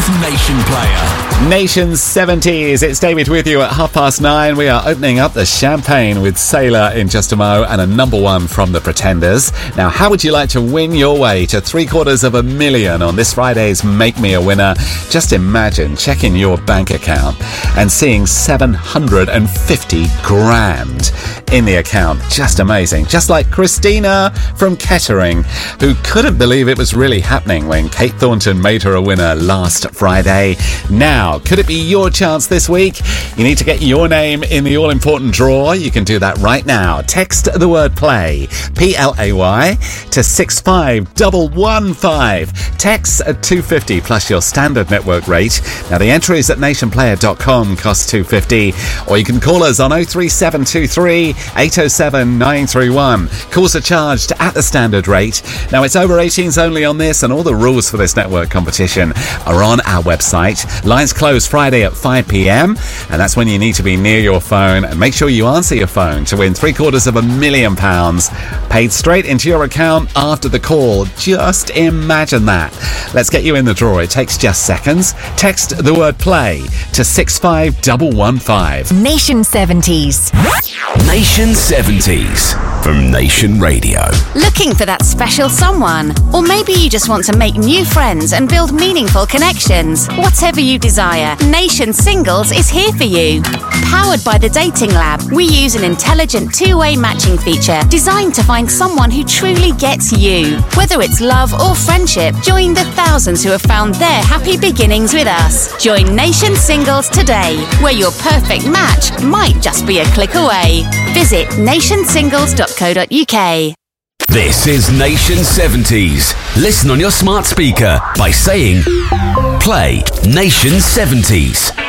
Nation Player. Nation's 70s. It's David with you at 9:30. We are opening up the champagne with Sailor in just a mo and a number one from the Pretenders. Now, how would you like to win your way to $750,000 on this Friday's Make Me a Winner? Just imagine checking your bank account and seeing 750 grand in the account. Just amazing. Just like Christina from Kettering, who couldn't believe it was really happening when Kate Thornton made her a winner last Friday. Now, could it be your chance this week? You need to get your name in the all-important draw. You can do that right now. Text the word play, P-L-A-Y, to 65115. Text at $2.50 plus your standard network rate. Now, the entries at nationplayer.com cost $2.50, or you can call us on 03723 807 931. Calls are charged at the standard rate. Now, it's over 18s only on this, and all the rules for this network competition are on our website. Lines close Friday at 5 p.m, and that's when you need to be near your phone, and make sure you answer your phone to win £750,000 paid straight into your account after the call. Just imagine that. Let's get you in the draw. It takes just seconds. Text the word play to 65115. Nation 70s. Nation 70s from Nation Radio. Looking for that special someone? Or maybe you just want to make new friends and build meaningful connections. Whatever you desire, Nation Singles is here for you. Powered by the Dating Lab, we use an intelligent two-way matching feature designed to find someone who truly gets you. Whether it's love or friendship, join the thousands who have found their happy beginnings with us. Join Nation Singles today, where your perfect match might just be a click away. Visit nationsingles.co.uk. This is Nation 70s. Listen on your smart speaker by saying, play Nation 70s.